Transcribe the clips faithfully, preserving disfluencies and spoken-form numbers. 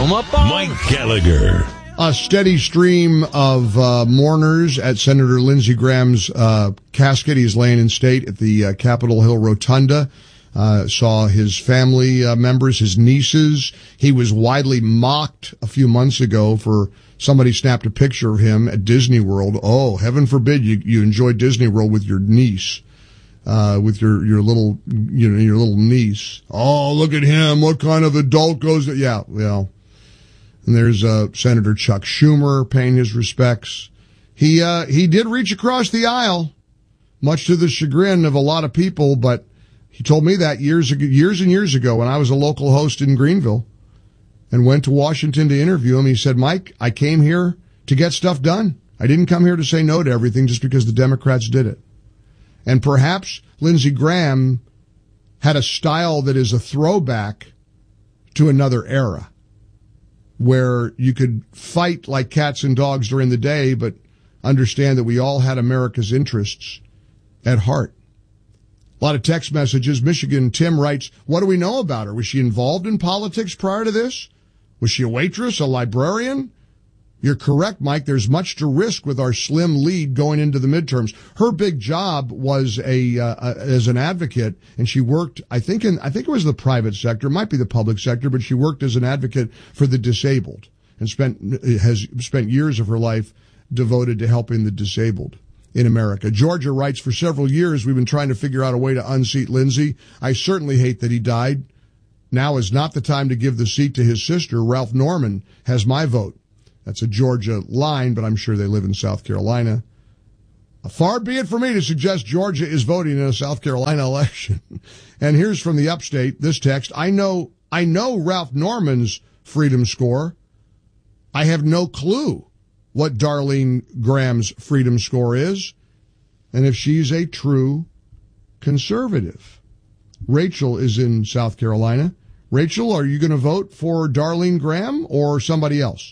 Mike Gallagher. A steady stream of uh, mourners at Senator Lindsey Graham's uh, casket. He's laying in state at the uh, Capitol Hill Rotunda. Uh, saw his family uh, members, his nieces. He was widely mocked a few months ago for somebody snapped a picture of him at Disney World. Oh, heaven forbid you, you enjoy Disney World with your niece, uh, with your, your little, you know, your little niece. Oh, look at him. What kind of adult goes to, yeah, well, and there's, uh, Senator Chuck Schumer paying his respects. He, uh, he did reach across the aisle, much to the chagrin of a lot of people, but he told me that years ago, years and years ago when I was a local host in Greenville and went to Washington to interview him. He said, Mike, I came here to get stuff done. I didn't come here to say no to everything just because the Democrats did it. And perhaps Lindsey Graham had a style that is a throwback to another era where you could fight like cats and dogs during the day, but understand that we all had America's interests at heart. A lot of text messages. Michigan Tim writes, what do we know about her? Was she involved in politics prior to this? Was she a waitress, a librarian? You're correct, Mike. There's much to risk with our slim lead going into the midterms. Her big job was a, uh, as an advocate, and she worked, I think in, I think it was the private sector, it might be the public sector, but she worked as an advocate for the disabled and spent, has spent years of her life devoted to helping the disabled in America. Georgia writes, for several years we've been trying to figure out a way to unseat Lindsey. I certainly hate that he died. Now is not the time to give the seat to his sister. Ralph Norman has my vote. That's a Georgia line, but I'm sure they live in South Carolina. Far be it for me to suggest Georgia is voting in a South Carolina election. And here's from the upstate, this text. I know, I know Ralph Norman's freedom score. I have no clue what Darlene Graham's freedom score is, and if she's a true conservative. Rachel is in South Carolina. Rachel, are you going to vote for Darlene Graham or somebody else?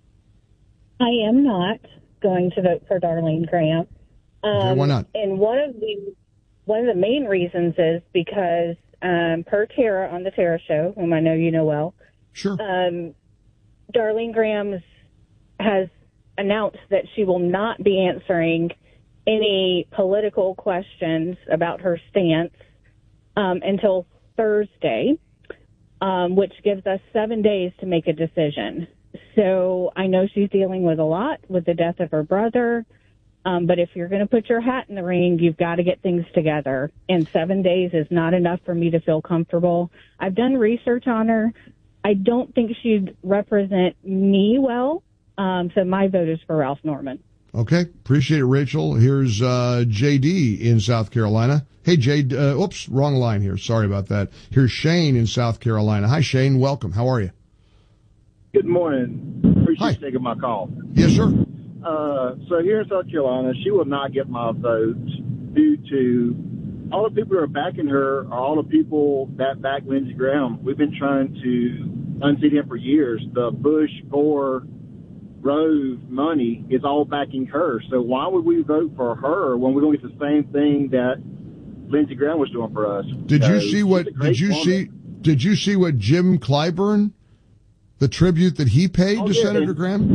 I am not going to vote for Darlene Graham. Um, okay, why not? And one of the one of the main reasons is because um, per Tara on the Tara Show, whom I know you know well, sure, um, Darlene Graham has announced that she will not be answering any political questions about her stance um, until Thursday, um, which gives us seven days to make a decision. So I know she's dealing with a lot with the death of her brother, um, but if you're going to put your hat in the ring, you've got to get things together. And seven days is not enough for me to feel comfortable. I've done research on her. I don't think she'd represent me well. Um, so my vote is for Ralph Norman. Okay. Appreciate it, Rachel. Here's uh, J D in South Carolina. Hey, J D. Uh, oops, wrong line here. Sorry about that. Here's Shane in South Carolina. Hi, Shane. Welcome. How are you? Good morning. Appreciate Hi. you taking my call. Yes, sir. Uh, so here in South Carolina, she will not get my vote due to all the people who are backing her are all the people that back Lindsey Graham. We've been trying to unseat him for years. The Bush, Gore, Rove money is all backing her. So why would we vote for her when we're going to get the same thing that Lindsey Graham was doing for us? Did so you see what? Did you woman. see? Did you see what Jim Clyburn, the tribute that he paid oh, to yeah, Senator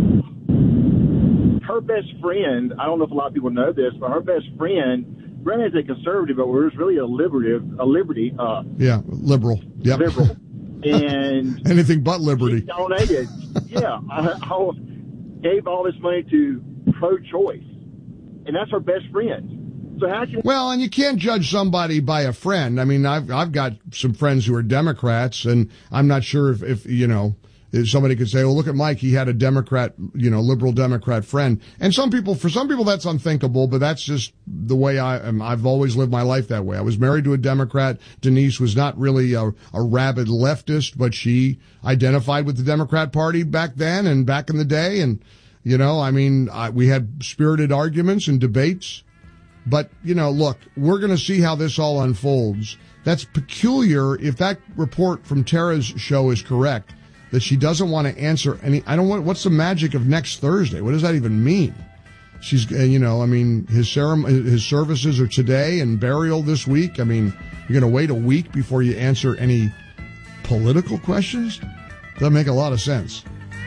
Graham? Her best friend. I don't know if a lot of people know this, but her best friend, Graham is a conservative, but was really a liberative, a liberty. Uh, yeah, liberal. Yep. Liberal. And anything but liberty. She donated. yeah, I, I gave all this money to pro-choice, and that's her best friend. So how can well, and you can't judge somebody by a friend. I mean, I've I've got some friends who are Democrats, and I'm not sure if, if you know, if somebody could say, "Well, look at Mike; he had a Democrat, you know, liberal Democrat friend." And some people, for some people, that's unthinkable, but that's just the way I am. I've always lived my life that way. I was married to a Democrat. Denise was not really a, a rabid leftist, but she identified with the Democrat Party back then and back in the day. And you know, I mean, I, we had spirited arguments and debates. But, you know, look, we're going to see how this all unfolds. That's peculiar if that report from Tara's show is correct, that she doesn't want to answer any. I don't want, what's the magic of next Thursday? What does that even mean? She's, you know, I mean, his ceremony, his services are today and burial this week. I mean, you're going to wait a week before you answer any political questions? Doesn't make a lot of sense.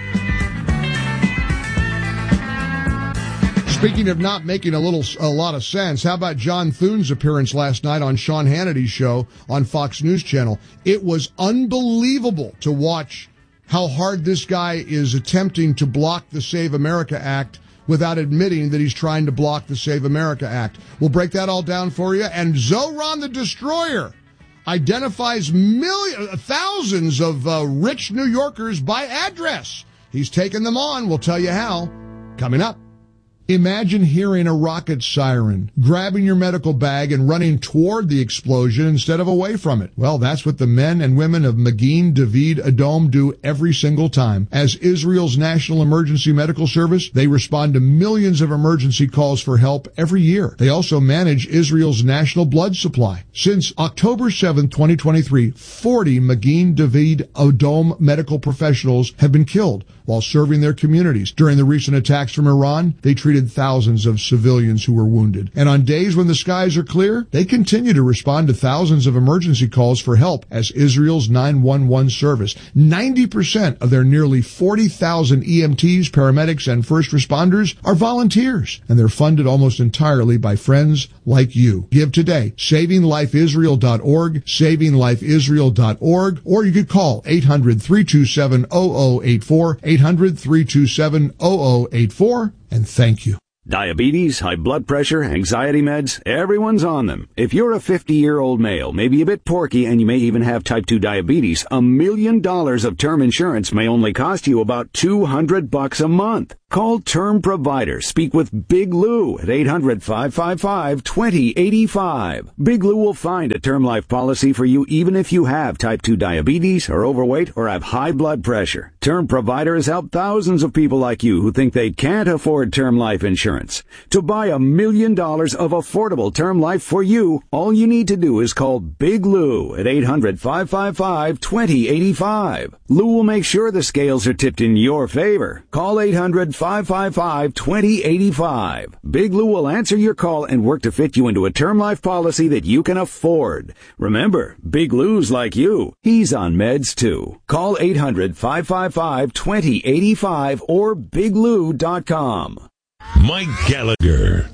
Speaking of not making a little, a lot of sense, how about John Thune's appearance last night on Sean Hannity's show on Fox News Channel? It was unbelievable to watch how hard this guy is attempting to block the Save America Act without admitting that he's trying to block the Save America Act. We'll break that all down for you. And Zoran the Destroyer identifies millions, thousands of uh, rich New Yorkers by address. He's taken them on. We'll tell you how. Coming up. Imagine hearing a rocket siren, grabbing your medical bag and running toward the explosion instead of away from it. Well, that's what the men and women of Magen David Adom do every single time. As Israel's National Emergency Medical Service, they respond to millions of emergency calls for help every year. They also manage Israel's national blood supply. Since October seventh, twenty twenty-three, forty Magen David Adom medical professionals have been killed while serving their communities. During the recent attacks from Iran, they treated thousands of civilians who were wounded. And on days when the skies are clear, they continue to respond to thousands of emergency calls for help as Israel's nine one one service. ninety percent of their nearly forty thousand E M Ts, paramedics, and first responders are volunteers, and they're funded almost entirely by friends like you. Give today. saving life israel dot org, saving life israel dot org, or you could call eight hundred, three two seven, zero zero eight four, eight hundred, three two seven, zero zero eight four, and thank you. Diabetes, high blood pressure, anxiety meds, everyone's on them. If you're a fifty-year-old male, maybe a bit porky, and you may even have type two diabetes, a million dollars of term insurance may only cost you about two hundred bucks a month. Call Term Provider. Speak with Big Lou at eight hundred, five five five, two zero eight five. Big Lou will find a term life policy for you even if you have type two diabetes, are overweight, or have high blood pressure. Term Provider has helped thousands of people like you who think they can't afford term life insurance. To buy a million dollars of affordable term life for you, all you need to do is call Big Lou at eight hundred, five five five, two zero eight five. Lou will make sure the scales are tipped in your favor. Call eight hundred, five five five, two zero eight five. Big Lou will answer your call and work to fit you into a term life policy that you can afford. Remember, Big Lou's like you. He's on meds too. Call eight hundred, five five five, two zero eight five or big lou dot com. Mike Gallagher.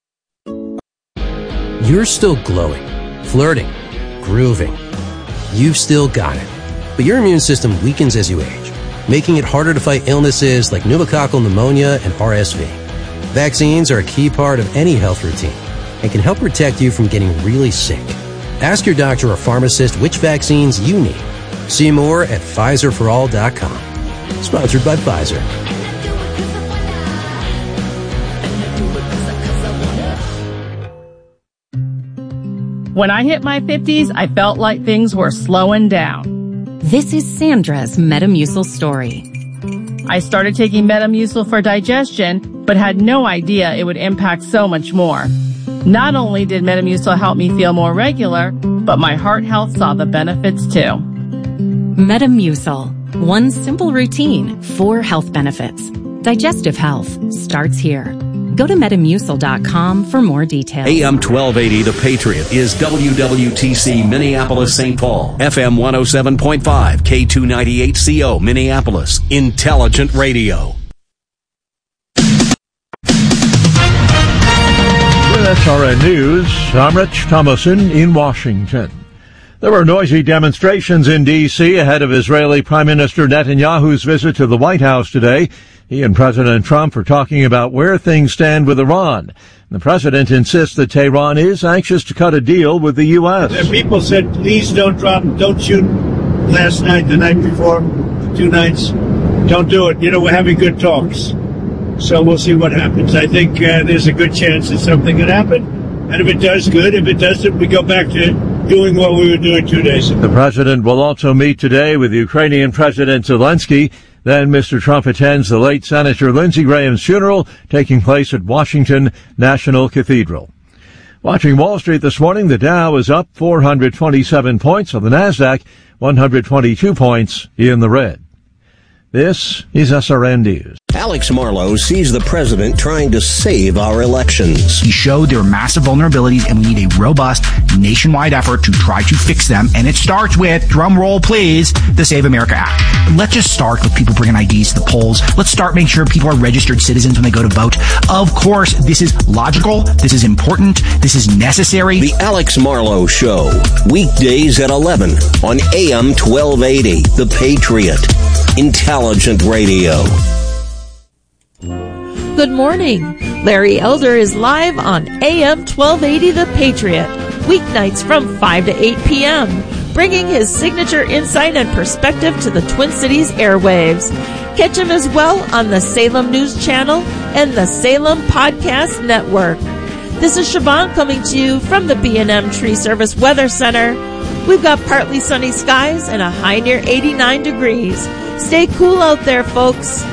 You're still glowing, flirting, grooving. You've still got it. But your immune system weakens as you age, making it harder to fight illnesses like pneumococcal pneumonia and R S V. Vaccines are a key part of any health routine and can help protect you from getting really sick. Ask your doctor or pharmacist which vaccines you need. See more at Pfizer for all dot com. Sponsored by Pfizer. When I hit my fifties, I felt like things were slowing down. This is Sandra's Metamucil story. I started taking Metamucil for digestion, but had no idea it would impact so much more. Not only did Metamucil help me feel more regular, but my heart health saw the benefits too. Metamucil. One simple routine, four health benefits. Digestive health starts here. Go to Metamucil dot com for more details. A M twelve eighty The Patriot is W W T C Minneapolis Saint Paul. F M one oh seven point five, K two ninety-eight C O Minneapolis. Intelligent Radio. With S R N News, I'm Rich Thomason in Washington. There were noisy demonstrations in D C ahead of Israeli Prime Minister Netanyahu's visit to the White House today. He and President Trump are talking about where things stand with Iran. The president insists that Tehran is anxious to cut a deal with the U S. And people said, please don't drop, don't shoot last night, the night before, two nights. Don't do it. You know, we're having good talks. So we'll see what happens. I think uh, there's a good chance that something could happen. And if it does, good. If it doesn't, we go back to doing what we were doing two days ago. The president will also meet today with Ukrainian President Zelensky. Then Mister Trump attends the late Senator Lindsey Graham's funeral, taking place at Washington National Cathedral. Watching Wall Street this morning, the Dow is up four hundred twenty-seven points, on the NASDAQ one hundred twenty-two points in the red. This is S R N News. Alex Marlowe sees the president trying to save our elections. He showed there are massive vulnerabilities and we need a robust nationwide effort to try to fix them. And it starts with, drum roll please, the Save America Act. Let's just start with people bringing I Ds to the polls. Let's start making sure people are registered citizens when they go to vote. Of course, this is logical. This is important. This is necessary. The Alex Marlowe Show, weekdays at eleven on A M twelve eighty, The Patriot. Intelligent radio. Good morning. Larry Elder is live on A M twelve eighty The Patriot, weeknights from five to eight p.m., bringing his signature insight and perspective to the Twin Cities airwaves. Catch him as well on the Salem News Channel and the Salem Podcast Network. This is Siobhan coming to you from the B and M Tree Service Weather Center. We've got partly sunny skies and a high near eighty-nine degrees. Stay cool out there, folks.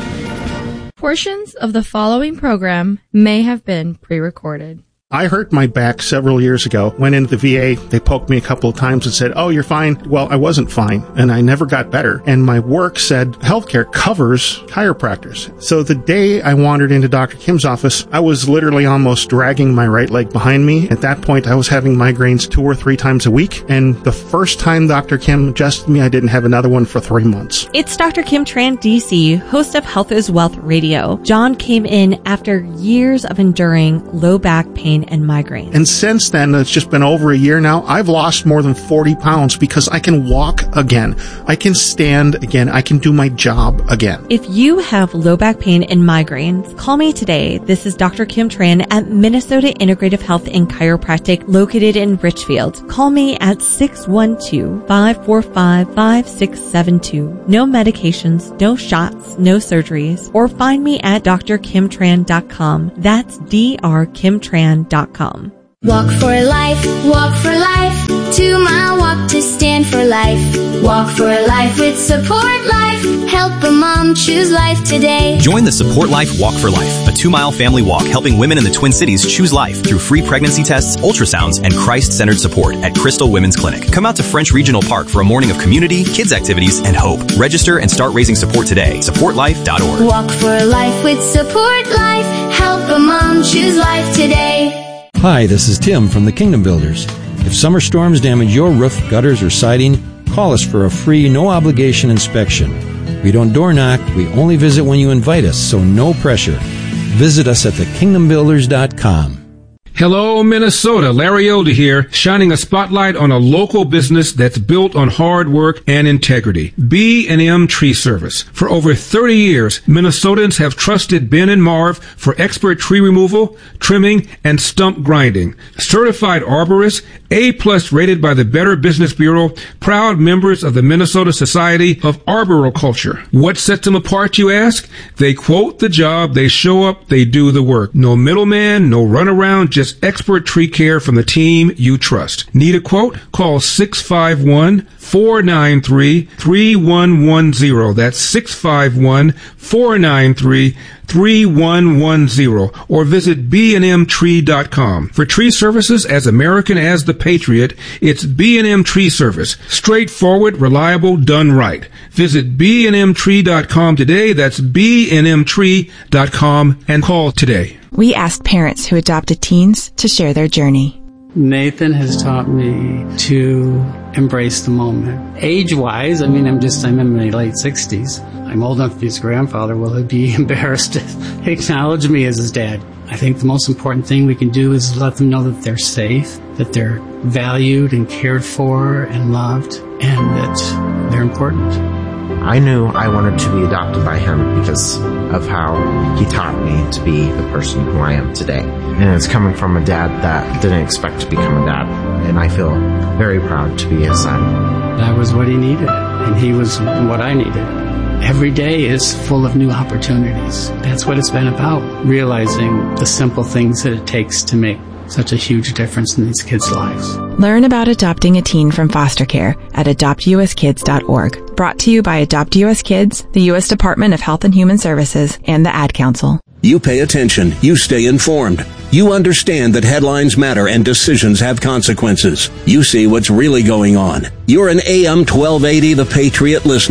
Portions of the following program may have been pre-recorded. I hurt my back several years ago. Went into the V A. They poked me a couple of times and said, oh, you're fine. Well, I wasn't fine, and I never got better. And my work said healthcare covers chiropractors. So the day I wandered into Doctor Kim's office, I was literally almost dragging my right leg behind me. At that point, I was having migraines two or three times a week. And the first time Doctor Kim adjusted me, I didn't have another one for three months. It's Doctor Kim Tran, D C, host of Health is Wealth Radio. John came in after years of enduring low back pain and migraine. And since then, it's just been over a year now, I've lost more than forty pounds because I can walk again. I can stand again. I can do my job again. If you have low back pain and migraines, call me today. This is Doctor Kim Tran at Minnesota Integrative Health and Chiropractic located in Richfield. Call me at six one two, five four five, five six seven two. No medications, no shots, no surgeries. Or find me at d r kim tran dot com. That's d r kim tran dot com. Walk for life, walk for life, two mile walk to stand for life. Walk for life with Support Life, help a mom choose life today. Join the Support Life Walk for Life, a two-mile family walk helping women in the Twin Cities choose life through free pregnancy tests, ultrasounds, and Christ-centered support at Crystal Women's Clinic. Come out to French Regional Park for a morning of community, kids activities, and hope. Register and start raising support today. support life dot org. Walk for life with Support Life, help a mom choose life today. Hi, this is Tim from the Kingdom Builders. If summer storms damage your roof, gutters, or siding, call us for a free, no-obligation inspection. We don't door knock, we only visit when you invite us, so no pressure. Visit us at the kingdom builders dot com. Hello, Minnesota. Larry Elder here, shining a spotlight on a local business that's built on hard work and integrity. B and M Tree Service. For over thirty years, Minnesotans have trusted Ben and Marv for expert tree removal, trimming, and stump grinding. Certified arborists, A-plus rated by the Better Business Bureau, proud members of the Minnesota Society of Arboriculture. What sets them apart, you ask? They quote the job, they show up, they do the work. No middleman, no runaround, just expert tree care from the team you trust. Need a quote? Call six five one, four nine three, three one one zero. That's six five one, four nine three, three one one zero. Or visit b and m tree dot com. For tree services as American as the Patriot, it's B and M Tree Service. Straightforward, reliable, done right. Visit b and m tree dot com today. That's b and m tree dot com and call today. We asked parents who adopted teens to share their journey. Nathan has taught me to embrace the moment. Age-wise, I mean, I'm just, I'm in my late sixties. I'm old enough to be his grandfather. Will he be embarrassed to acknowledge me as his dad? I think the most important thing we can do is let them know that they're safe, that they're valued and cared for and loved, and that they're important. I knew I wanted to be adopted by him because of how he taught me to be the person who I am today. And it's coming from a dad that didn't expect to become a dad. And I feel very proud to be his son. That was what he needed, and he was what I needed. Every day is full of new opportunities. That's what it's been about, realizing the simple things that it takes to make such a huge difference in these kids' lives. Learn about adopting a teen from foster care at adopt u s kids dot org. Brought to you by Adopt U S Kids, the U S Department of Health and Human Services, and the Ad Council. You pay attention. You stay informed. You understand that headlines matter and decisions have consequences. You see what's really going on. You're an A M twelve eighty The Patriot listener.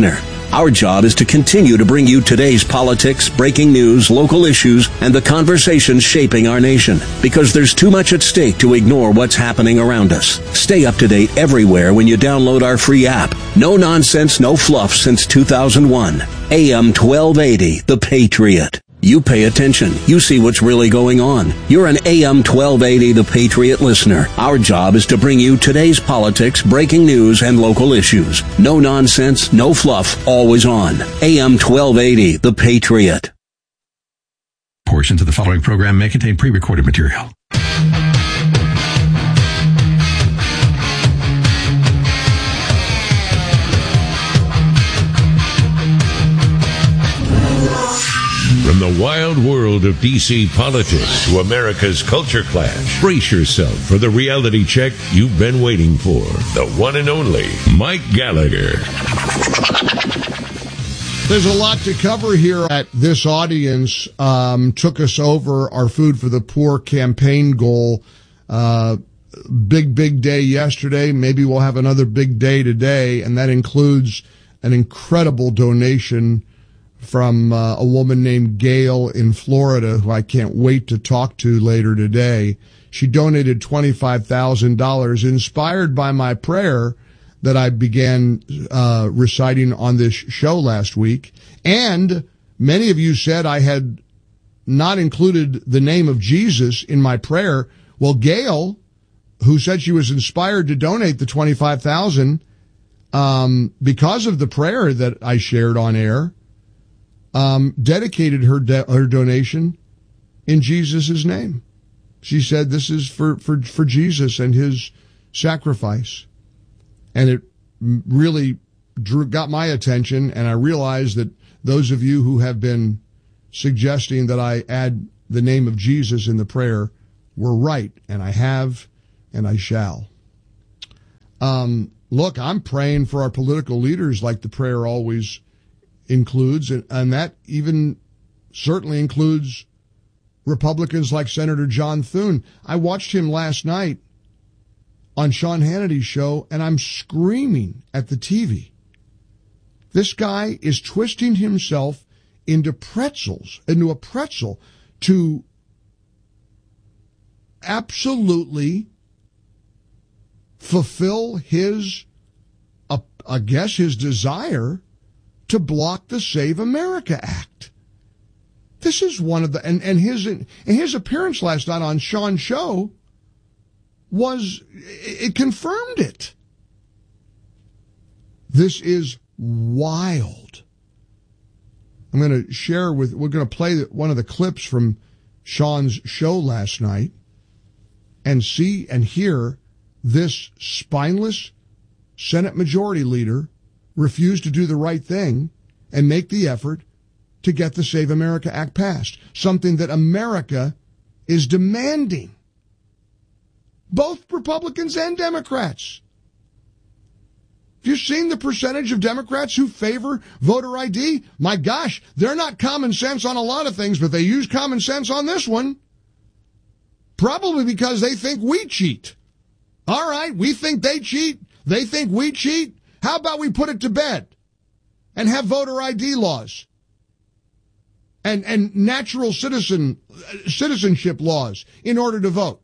Our job is to continue to bring you today's politics, breaking news, local issues, and the conversations shaping our nation. Because there's too much at stake to ignore what's happening around us. Stay up to date everywhere when you download our free app. No nonsense, no fluff since two thousand one. A M twelve eighty, The Patriot. You pay attention. You see what's really going on. You're an A M twelve eighty The Patriot listener. Our job is to bring you today's politics, breaking news, and local issues. No nonsense, no fluff, always on. A M twelve eighty The Patriot. Portions of the following program may contain pre-recorded material. From the wild world of D C politics to America's culture clash, brace yourself for the reality check you've been waiting for. The one and only Mike Gallagher. There's a lot to cover here at this audience. Um, took us over our Food for the Poor campaign goal. Uh, big, big day yesterday. Maybe we'll have another big day today, and that includes an incredible donation from uh, a woman named Gail in Florida, who I can't wait to talk to later today. She donated twenty-five thousand dollars, inspired by my prayer that I began uh, reciting on this show last week. And many of you said I had not included the name of Jesus in my prayer. Well, Gail, who said she was inspired to donate the twenty-five thousand dollars um, because of the prayer that I shared on air, Um, dedicated her de- her donation in Jesus' name. She said this is for, for, for Jesus and his sacrifice. And it really drew, got my attention, and I realized that those of you who have been suggesting that I add the name of Jesus in the prayer were right, and I have, and I shall. Um, look, I'm praying for our political leaders like the prayer always includes, and, and that even certainly includes Republicans like Senator John Thune. I watched him last night on Sean Hannity's show, and I'm screaming at the T V. This guy is twisting himself into pretzels, into a pretzel, to absolutely fulfill his, uh, I guess, his desire to block the Save America Act. This is one of the, and, and his, and his appearance last night on Sean's show was, it confirmed it. This is wild. I'm going to share with, we're going to play one of the clips from Sean's show last night and see and hear this spineless Senate Majority Leader refuse to do the right thing and make the effort to get the Save America Act passed, something that America is demanding. Both Republicans and Democrats. Have you seen the percentage of Democrats who favor voter I D? My gosh, they're not common sense on a lot of things, but they use common sense on this one. Probably because they think we cheat. All right, we think they cheat. They think we cheat. How about we put it to bed and have voter I D laws and, and natural citizen citizenship laws in order to vote?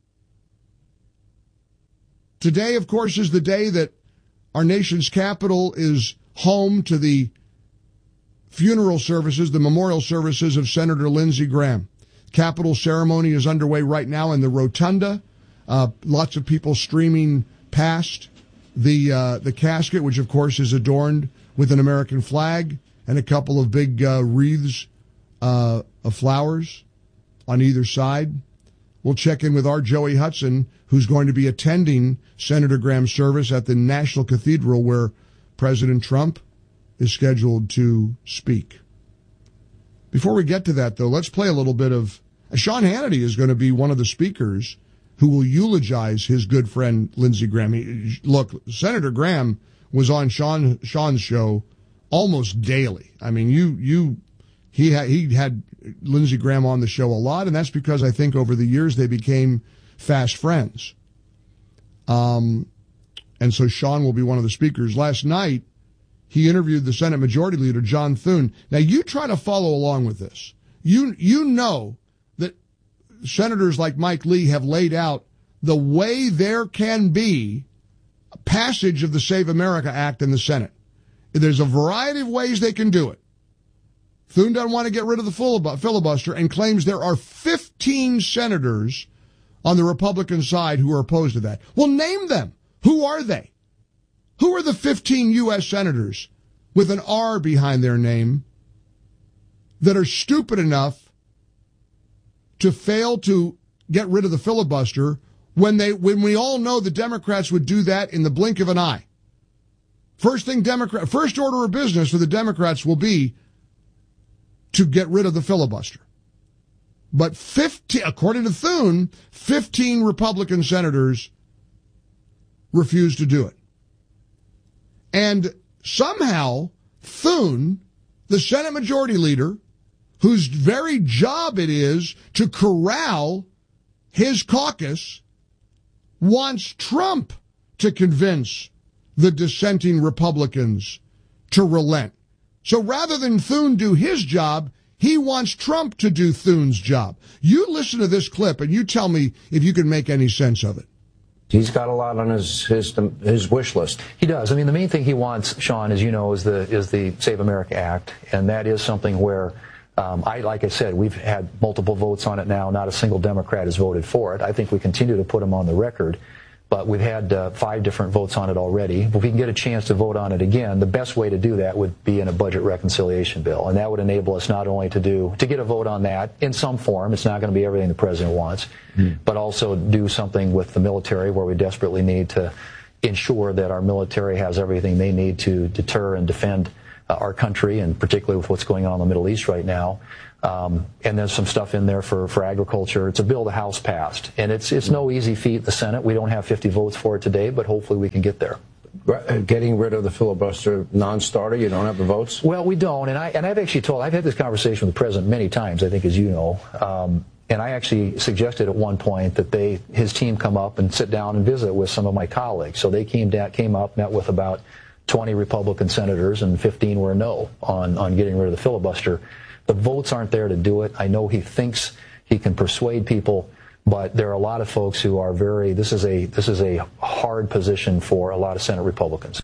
Today, of course, is the day that our nation's capital is home to the funeral services, the memorial services of Senator Lindsey Graham. Capitol ceremony is underway right now in the rotunda. Uh, lots of people streaming past the uh, the casket, which of course is adorned with an American flag and a couple of big uh, wreaths uh, of flowers on either side. We'll check in with our Joey Hudson, who's going to be attending Senator Graham's service at the National Cathedral, where President Trump is scheduled to speak. Before we get to that, though, let's play a little bit of... Sean Hannity is going to be one of the speakers who will eulogize his good friend Lindsey Graham. He, look, Senator Graham was on Sean Sean's show almost daily. I mean, you you he had he had Lindsey Graham on the show a lot, and that's because I think over the years they became fast friends. Um, and so Sean will be one of the speakers. Last night, he interviewed the Senate Majority Leader, John Thune. Now, you try to follow along with this. You, you know that senators like Mike Lee have laid out the way there can be passage of the Save America Act in the Senate. There's a variety of ways they can do it. Thune doesn't want to get rid of the filibuster and claims there are fifteen senators on the Republican side who are opposed to that. Well, name them. Who are they? Who are the fifteen U S senators with an R behind their name that are stupid enough to fail to get rid of the filibuster when they, when we all know the Democrats would do that in the blink of an eye? First thing Democrat, first order of business for the Democrats will be to get rid of the filibuster. But fifteen, according to Thune, fifteen Republican senators refused to do it. And somehow Thune, the Senate Majority Leader, whose very job it is to corral his caucus, wants Trump to convince the dissenting Republicans to relent. So rather than Thune do his job, he wants Trump to do Thune's job. You listen to this clip and you tell me if you can make any sense of it. He's got a lot on his his his wish list. He does. I mean, the main thing he wants, Sean, as you know, is the is the Save America Act, and that is something where um, I, like I said, we've had multiple votes on it now. Not a single Democrat has voted for it. I think we continue to put him on the record. But we've had uh, five different votes on it already. If we can get a chance to vote on it again, the best way to do that would be in a budget reconciliation bill. And that would enable us not only to do, to get a vote on that in some form, it's not going to be everything the president wants, mm. but also do something with the military where we desperately need to ensure that our military has everything they need to deter and defend uh, our country, and particularly with what's going on in the Middle East right now. Um, and there's some stuff in there for, for agriculture. It's a bill the House passed, and it's it's no easy feat in the Senate. We don't have fifty votes for it today, but hopefully we can get there. Getting rid of the filibuster non-starter, you don't have the votes? Well, we don't, and I and I've actually told I've had this conversation with the president many times, I think, as you know. Um, and I actually suggested at one point that they his team come up and sit down and visit with some of my colleagues. So they came down, came up, met with about twenty Republican senators, and fifteen were no on on getting rid of the filibuster. The votes aren't there to do it. I know he thinks he can persuade people, but there are a lot of folks who are very, this is a this is a hard position for a lot of Senate Republicans.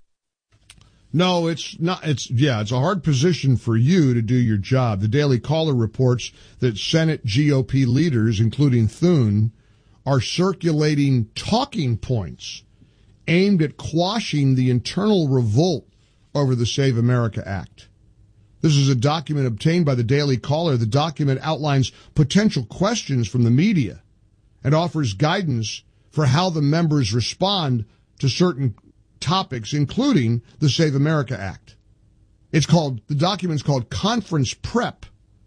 No, it's not. It's, yeah, it's a hard position for you to do your job. The Daily Caller reports that Senate G O P leaders, including Thune, are circulating talking points aimed at quashing the internal revolt over the Save America Act. This is a document obtained by the Daily Caller. The document outlines potential questions from the media and offers guidance for how the members respond to certain topics, including the Save America Act. It's called, the document's called Conference Prep.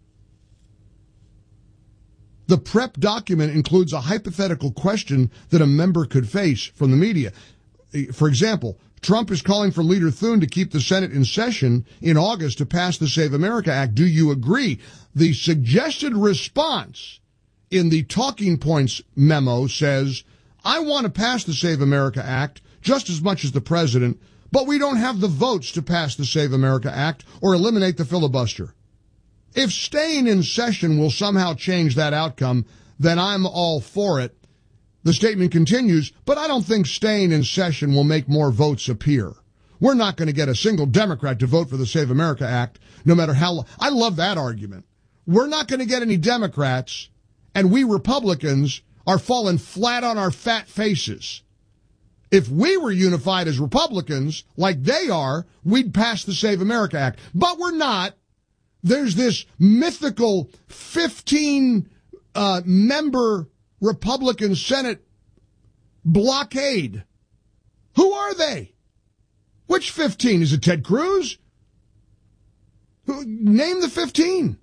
The prep document includes a hypothetical question that a member could face from the media. For example, Trump is calling for Leader Thune to keep the Senate in session in August to pass the Save America Act. Do you agree? The suggested response in the talking points memo says, I want to pass the Save America Act just as much as the president, but we don't have the votes to pass the Save America Act or eliminate the filibuster. If staying in session will somehow change that outcome, then I'm all for it. The statement continues, but I don't think staying in session will make more votes appear. We're not going to get a single Democrat to vote for the Save America Act, no matter how long. I love that argument. We're not going to get any Democrats, and we Republicans are falling flat on our fat faces. If we were unified as Republicans, like they are, we'd pass the Save America Act. But we're not. There's this mythical fifteen uh, member Republican Senate blockade. Who are they? Which fifteen? Is it Ted Cruz? Name the fifteen.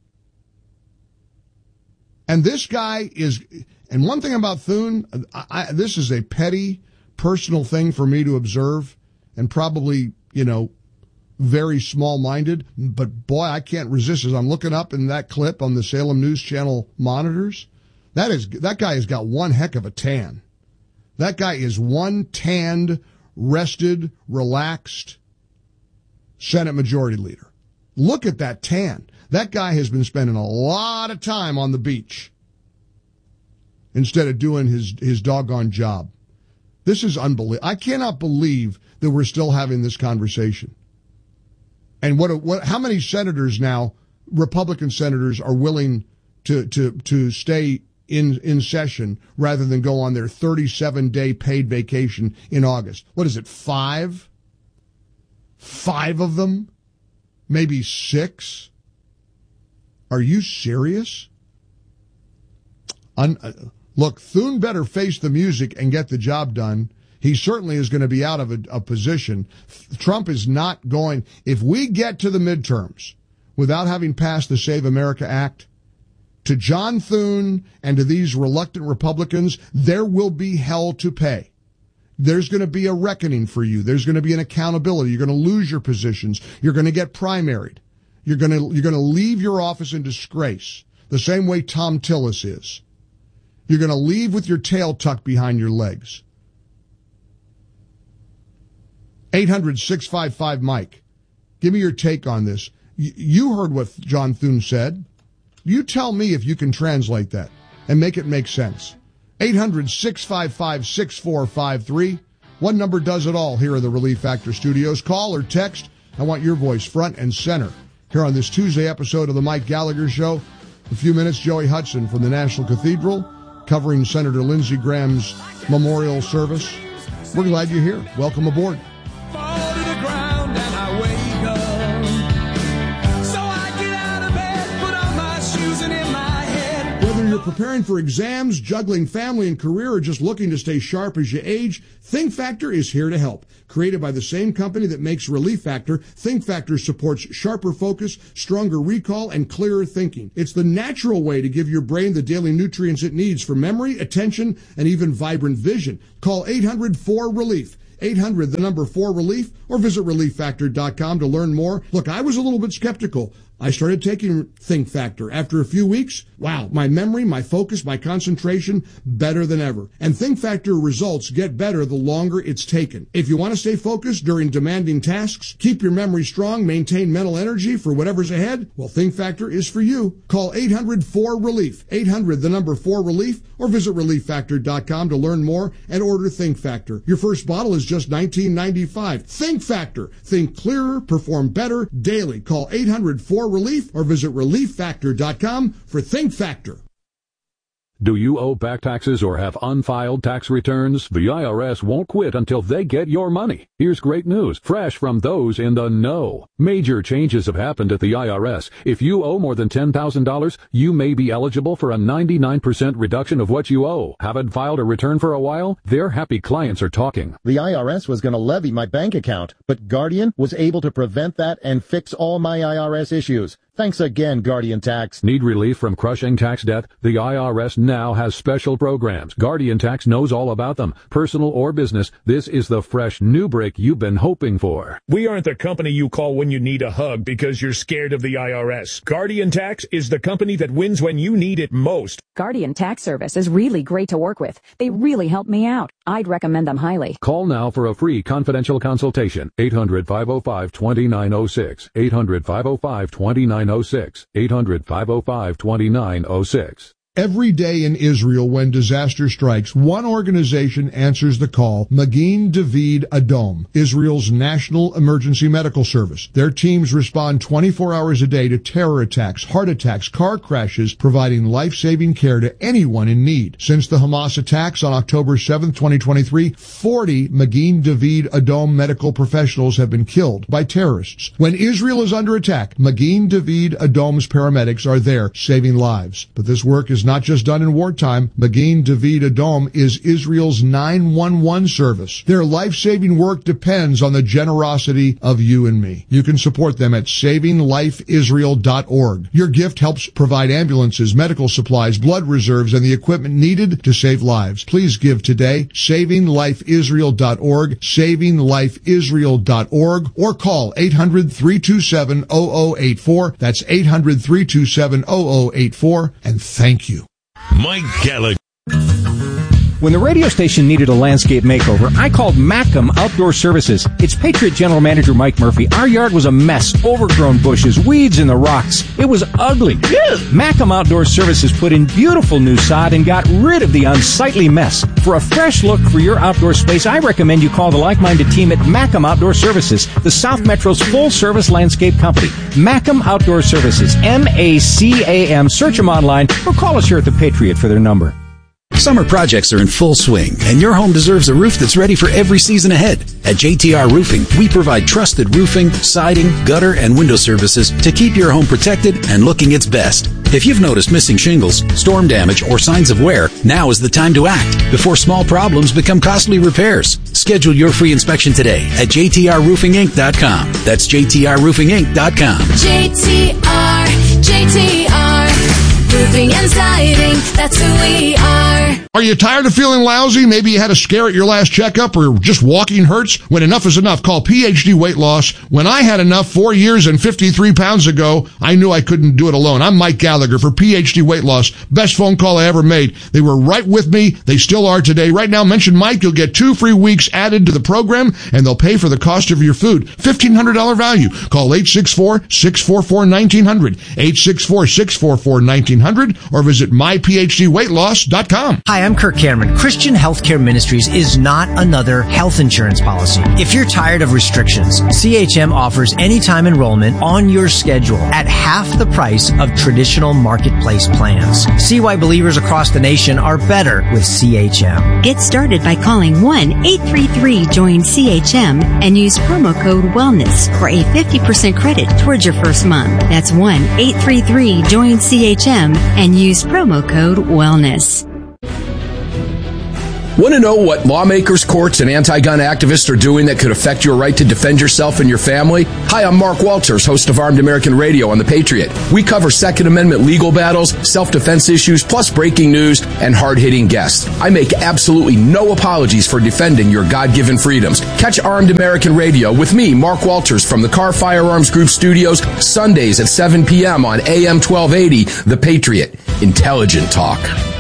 And this guy is, and one thing about Thune, I, I, this is a petty, personal thing for me to observe, and probably, you know, very small-minded, but boy, I can't resist as I'm looking up in that clip on the Salem News Channel monitors. That is, that guy has got one heck of a tan. That guy is one tanned, rested, relaxed, Senate Majority Leader. Look at that tan. That guy has been spending a lot of time on the beach instead of doing his, his doggone job. This is unbelievable. I cannot believe that we're still having this conversation. And what, what, how many senators now, Republican senators, are willing to, to, to stay in, in session rather than go on their thirty-seven day paid vacation in August? What is it, five? Five of them? Maybe six? Are you serious? Un, uh, look, Thune better face the music and get the job done. He certainly is going to be out of a, a position. Trump is not going. If we get to the midterms without having passed the Save America Act, to John Thune and to these reluctant Republicans, there will be hell to pay. There's going to be a reckoning for you. There's going to be an accountability. You're going to lose your positions. You're going to get primaried. You're going to, you're going to leave your office in disgrace, the same way Tom Tillis is. You're going to leave with your tail tucked behind your legs. eight hundred, six five five, Mike. Give me your take on this. Y- you heard what John Thune said. You tell me if you can translate that and make it make sense. eight hundred, six five five, six four five three. One number does it all here in the Relief Factor Studios. Call or text. I want your voice front and center here on this Tuesday episode of the Mike Gallagher Show. In a few minutes, Joey Hudson from the National Cathedral covering Senator Lindsey Graham's memorial service. We're glad you're here. Welcome aboard. Fall to the ground and I wake up. So I get out of bed, put on my shoes and in my head. Whether you're preparing for exams, juggling family and career, or just looking to stay sharp as you age, Think Factor is here to help. Created by the same company that makes Relief Factor, Think Factor supports sharper focus, stronger recall, and clearer thinking. It's the natural way to give your brain the daily nutrients it needs for memory, attention, and even vibrant vision. Call eight hundred four relief. eight hundred, the number four relief, or visit relief factor dot com to learn more. Look, I was a little bit skeptical. I started taking Think Factor. After a few weeks, wow, my memory, my focus, my concentration, better than ever. And Think Factor results get better the longer it's taken. If you want to stay focused during demanding tasks, keep your memory strong, maintain mental energy for whatever's ahead, well, Think Factor is for you. Call eight hundred four relief. eight hundred, the number four relief, or visit relief factor dot com to learn more and order Think Factor. Your first bottle is just nineteen ninety-five. Think Factor. Think clearer, perform better daily. Call eight hundred four relief or visit relief factor dot com for Think Factor. Do you owe back taxes or have unfiled tax returns? The I R S won't quit until they get your money. Here's great news, fresh from those in the know. Major changes have happened at the I R S. If you owe more than ten thousand dollars, you may be eligible for a ninety-nine percent reduction of what you owe. Haven't filed a return for a while? Their happy clients are talking. The I R S was going to levy my bank account, but Guardian was able to prevent that and fix all my I R S issues. Thanks again, Guardian Tax. Need relief from crushing tax debt? The I R S now has special programs. Guardian Tax knows all about them. Personal or business, this is the fresh new break you've been hoping for. We aren't the company you call when you need a hug because you're scared of the I R S. Guardian Tax is the company that wins when you need it most. Guardian Tax Service is really great to work with. They really helped me out. I'd recommend them highly. Call now for a free confidential consultation. eight hundred, five oh five, two nine oh six. eight hundred, five oh five, two nine oh six. eight hundred, five oh five, two nine oh six. Every day in Israel when disaster strikes, one organization answers the call, Magin David Adom, Israel's national emergency medical service. Their teams respond twenty-four hours a day to terror attacks, heart attacks, car crashes, providing life-saving care to anyone in need. Since the Hamas attacks on October seventh, twenty twenty-three, forty Magin David Adom medical professionals have been killed by terrorists. When Israel is under attack, Magin David Adom's paramedics are there saving lives. But this work is not just done in wartime. Magin David Adom is Israel's nine one one service. Their life-saving work depends on the generosity of you and me. You can support them at saving life israel dot org. Your gift helps provide ambulances, medical supplies, blood reserves, and the equipment needed to save lives. Please give today, saving life israel dot org, saving life israel dot org, or call eight hundred, three two seven, zero zero eight four. That's eight hundred, three two seven, zero zero eight four. And thank you. Mike Gallagher. When the radio station needed a landscape makeover, I called Macam Outdoor Services. It's Patriot General Manager Mike Murphy. Our yard was a mess, overgrown bushes, weeds in the rocks. It was ugly. Macam Outdoor Services put in beautiful new sod and got rid of the unsightly mess. For a fresh look for your outdoor space, I recommend you call the like-minded team at Macam Outdoor Services, the South Metro's full-service landscape company. Macam Outdoor Services, M A C A M. Search them online or call us here at the Patriot for their number. Summer projects are in full swing, and your home deserves a roof that's ready for every season ahead. At J T R Roofing, we provide trusted roofing, siding, gutter, and window services to keep your home protected and looking its best. If you've noticed missing shingles, storm damage, or signs of wear, now is the time to act before small problems become costly repairs. Schedule your free inspection today at J T R roofing inc dot com. That's J T R roofing inc dot com. J T R, J T R, roofing and siding, that's who we are. Are you tired of feeling lousy? Maybe you had a scare at your last checkup or just walking hurts? When enough is enough, call P H D Weight Loss. When I had enough four years and fifty-three pounds ago, I knew I couldn't do it alone. I'm Mike Gallagher for P H D Weight Loss. Best phone call I ever made. They were right with me. They still are today. Right now, mention Mike. You'll get two free weeks added to the program, and they'll pay for the cost of your food. fifteen hundred dollars value. Call eight six four, six four four, one nine zero zero, eight six four, six four four, one nine zero zero, or visit my p h d weight loss dot com. Hi, I'm Kirk Cameron. Christian Healthcare Ministries is not another health insurance policy. If you're tired of restrictions, C H M offers anytime enrollment on your schedule at half the price of traditional marketplace plans. See why believers across the nation are better with C H M. Get started by calling one eight three three join C H M and use promo code WELLNESS for a fifty percent credit towards your first month. That's one eight three three join C H M and use promo code WELLNESS. Want to know what lawmakers, courts, and anti-gun activists are doing that could affect your right to defend yourself and your family? Hi, I'm Mark Walters, host of Armed American Radio on The Patriot. We cover Second Amendment legal battles, self-defense issues, plus breaking news and hard-hitting guests. I make absolutely no apologies for defending your God-given freedoms. Catch Armed American Radio with me, Mark Walters, from the Car Firearms Group studios, Sundays at seven p.m. on A M twelve eighty, The Patriot. Intelligent talk.